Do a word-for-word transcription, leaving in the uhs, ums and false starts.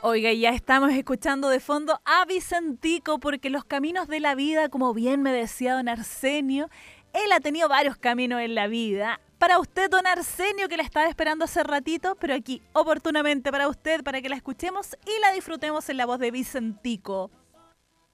Oiga, ya estamos escuchando de fondo a Vicentico porque los caminos de la vida, como bien me decía don Arsenio, él ha tenido varios caminos en la vida. Para usted, don Arsenio, que la estaba esperando hace ratito, pero aquí oportunamente para usted, para que la escuchemos y la disfrutemos en la voz de Vicentico.